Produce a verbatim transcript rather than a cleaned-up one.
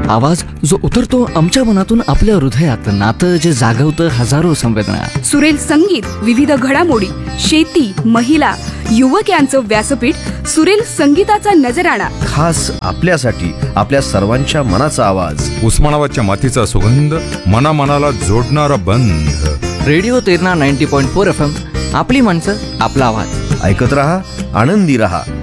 आवाज जो उतरतो आमच्या मनातून आपल्या हृदयात, नातं जे जागवतं हजारो संवेदना. सुरेल संगीत, विविध घडामोडी, शेती, महिला, युवक यांचं व्यासपीठ. सुरेल संगीताचा नजराणा खास आपल्यासाठी, आपल्या सर्वांच्या मनाचा आवाज. उस्मानाबादच्या मातीचा सुगंध, मनामनाला जोडणारा बंध. Radio Terna ninety point four F M. आपली माणसं, आपला आवाज. ऐकत रहा, आनंदी रहा.